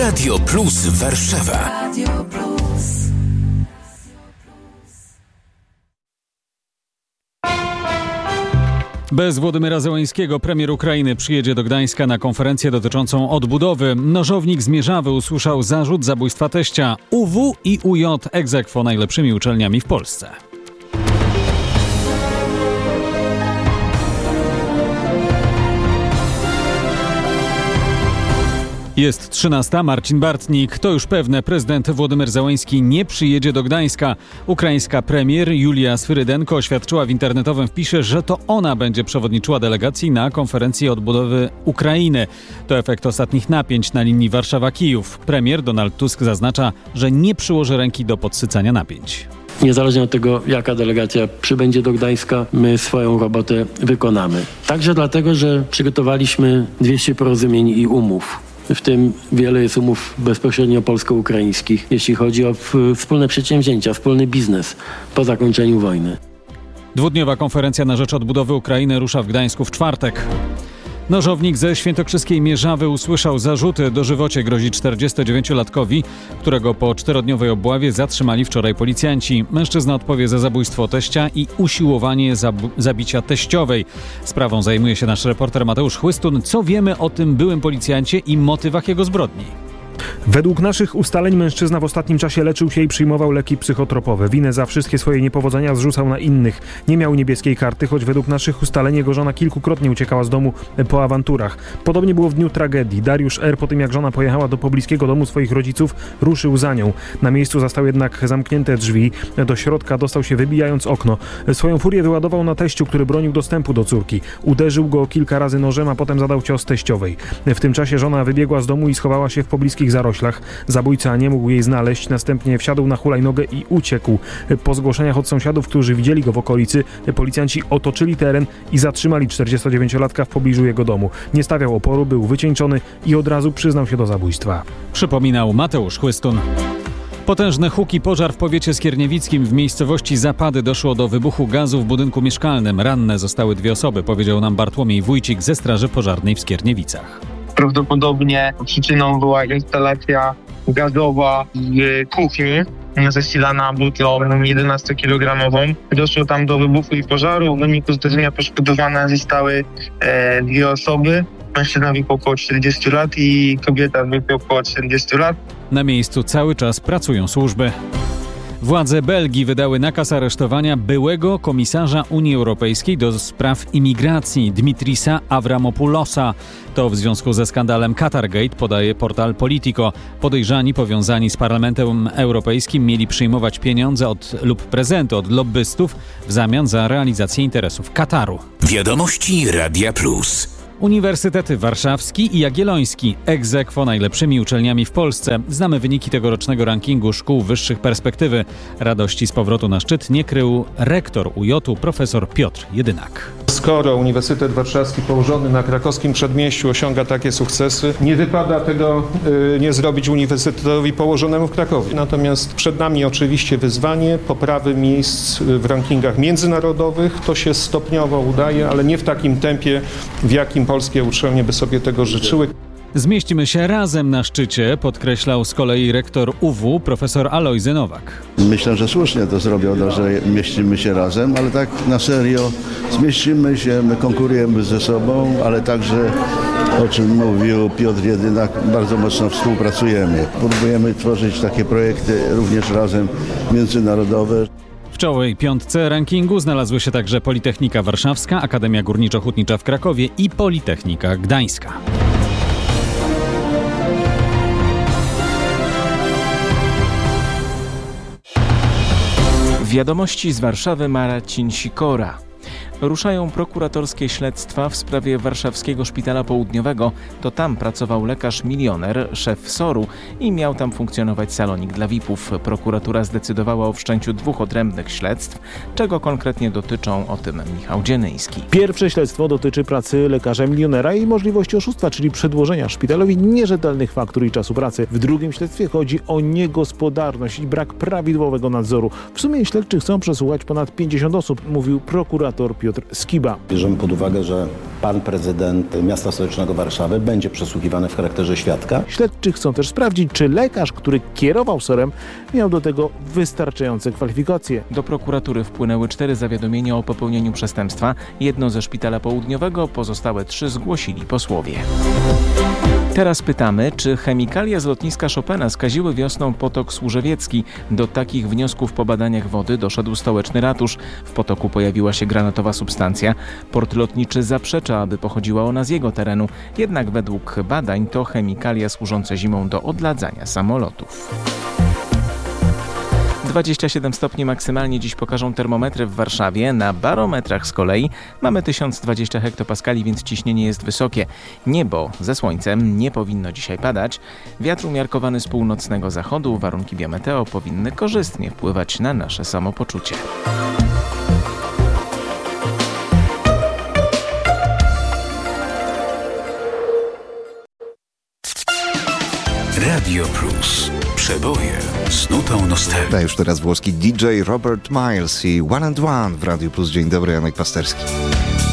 Radio Plus Warszawa. Radio Plus. Bez Włodymyra Zełańskiego premier Ukrainy przyjedzie do Gdańska na konferencję dotyczącą odbudowy. Nożownik z Mierzawy usłyszał zarzut zabójstwa teścia. UW i UJ ex aequo najlepszymi uczelniami w Polsce. Jest 13. Marcin Bartnik. To już pewne, prezydent Włodymyr Zełański nie przyjedzie do Gdańska. Ukraińska premier Julia Swyrydenko oświadczyła w internetowym wpisie, że to ona będzie przewodniczyła delegacji na konferencję odbudowy Ukrainy. To efekt ostatnich napięć na linii Warszawa-Kijów. Premier Donald Tusk zaznacza, że nie przyłoży ręki do podsycania napięć. Niezależnie od tego, jaka delegacja przybędzie do Gdańska, my swoją robotę wykonamy. Także dlatego, że przygotowaliśmy 200 porozumień i umów. W tym wiele jest umów bezpośrednio polsko-ukraińskich, jeśli chodzi o wspólne przedsięwzięcia, wspólny biznes po zakończeniu wojny. Dwudniowa konferencja na rzecz odbudowy Ukrainy rusza w Gdańsku w czwartek. Nożownik ze świętokrzyskiej Mierzawy usłyszał zarzuty. Dożywocie grozi 49-latkowi, którego po 4-dniowej obławie zatrzymali wczoraj policjanci. Mężczyzna odpowie za zabójstwo teścia i usiłowanie zabicia teściowej. Sprawą zajmuje się nasz reporter Mateusz Chłystun. Co wiemy o tym byłym policjancie i motywach jego zbrodni? Według naszych ustaleń mężczyzna w ostatnim czasie leczył się i przyjmował leki psychotropowe. Winę za wszystkie swoje niepowodzenia zrzucał na innych. Nie miał niebieskiej karty, choć według naszych ustaleń jego żona kilkukrotnie uciekała z domu po awanturach. Podobnie było w dniu tragedii. Dariusz R. po tym jak żona pojechała do pobliskiego domu swoich rodziców, ruszył za nią. Na miejscu zastał jednak zamknięte drzwi. Do środka dostał się wybijając okno. Swoją furię wyładował na teściu, który bronił dostępu do córki. Uderzył go kilka razy nożem, a potem zadał cios teściowej. W tym czasie żona wybiegła z domu i schowała się w pobliskich zaroślach. Zabójca nie mógł jej znaleźć, następnie wsiadł na hulajnogę i uciekł. Po zgłoszeniach od sąsiadów, którzy widzieli go w okolicy, policjanci otoczyli teren i zatrzymali 49-latka w pobliżu jego domu. Nie stawiał oporu, był wycieńczony i od razu przyznał się do zabójstwa. Przypominał Mateusz Chłystun. Potężny huk i pożar w powiecie skierniewickim. W miejscowości Zapady doszło do wybuchu gazu w budynku mieszkalnym. Ranne zostały 2 osoby, powiedział nam Bartłomiej Wójcik ze Straży Pożarnej w Skierniewicach. Prawdopodobnie przyczyną była instalacja gazowa w kuchni zasilana butlą 11-kilogramową. Doszło tam do wybuchu i pożaru. W wyniku zdarzenia poszkodowane zostały 2 osoby. Mężczyzna wieku około 40 lat i kobieta wieku około 40 lat. Na miejscu cały czas pracują służby. Władze Belgii wydały nakaz aresztowania byłego komisarza Unii Europejskiej do spraw imigracji Dimitrisa Avramopoulosa. To w związku ze skandalem Qatargate, podaje portal Politico. Podejrzani powiązani z Parlamentem Europejskim mieli przyjmować pieniądze lub prezenty od lobbystów w zamian za realizację interesów Kataru. Wiadomości Radia Plus. Uniwersytety Warszawski i Jagielloński ex aequo najlepszymi uczelniami w Polsce. Znamy wyniki tegorocznego rankingu szkół wyższych perspektywy. Radości z powrotu na szczyt nie krył rektor UJ-u profesor Piotr Jedynak. Skoro Uniwersytet Warszawski położony na krakowskim przedmieściu osiąga takie sukcesy, nie wypada tego nie zrobić uniwersytetowi położonemu w Krakowie. Natomiast przed nami oczywiście wyzwanie poprawy miejsc w rankingach międzynarodowych. To się stopniowo udaje, ale nie w takim tempie, w jakim polskie uczelnie by sobie tego życzyły. Zmieścimy się razem na szczycie, podkreślał z kolei rektor UW profesor Alojzy Nowak. Myślę, że słusznie to zrobiono, że mieścimy się razem, ale tak na serio zmieścimy się, my konkurujemy ze sobą, ale także, o czym mówił Piotr Jedynak, bardzo mocno współpracujemy. Próbujemy tworzyć takie projekty również razem międzynarodowe. W czołowej 5 rankingu znalazły się także Politechnika Warszawska, Akademia Górniczo-Hutnicza w Krakowie i Politechnika Gdańska. Wiadomości z Warszawy, Marcin Sikora. Ruszają prokuratorskie śledztwa w sprawie warszawskiego szpitala południowego. To tam pracował lekarz milioner, szef SOR-u i miał tam funkcjonować salonik dla VIP-ów. Prokuratura zdecydowała o wszczęciu 2 odrębnych śledztw. Czego konkretnie dotyczą, o tym Michał Dzienyński. Pierwsze śledztwo dotyczy pracy lekarza milionera i możliwości oszustwa, czyli przedłożenia szpitalowi nierzetelnych faktur i czasu pracy. W drugim śledztwie chodzi o niegospodarność i brak prawidłowego nadzoru. W sumie śledczy chcą przesłuchać ponad 50 osób, mówił prokurator Piotr Piotr Skiba. Bierzemy pod uwagę, że pan prezydent miasta stołecznego Warszawy będzie przesłuchiwany w charakterze świadka. Śledczy chcą też sprawdzić, czy lekarz, który kierował SOR-em, miał do tego wystarczające kwalifikacje. Do prokuratury wpłynęły 4 zawiadomienia o popełnieniu przestępstwa. Jedno ze Szpitala Południowego, pozostałe 3 zgłosili posłowie. Teraz pytamy, czy chemikalia z lotniska Chopina skaziły wiosną potok Służewiecki. Do takich wniosków po badaniach wody doszedł stołeczny ratusz. W potoku pojawiła się granatowa substancja. Port lotniczy zaprzecza, aby pochodziła ona z jego terenu. Jednak według badań to chemikalia służące zimą do odladzania samolotów. 27 stopni maksymalnie dziś pokażą termometry w Warszawie. Na barometrach z kolei mamy 1020 hektopaskali, więc ciśnienie jest wysokie. Niebo ze słońcem nie powinno dzisiaj padać. Wiatr umiarkowany z północnego zachodu. Warunki biometeo powinny korzystnie wpływać na nasze samopoczucie. Radio Plus. Przeboje z nutą nostalgii. A już teraz włoski DJ Robert Miles i One and One w Radio Plus. Dzień dobry, Janek Pasterski.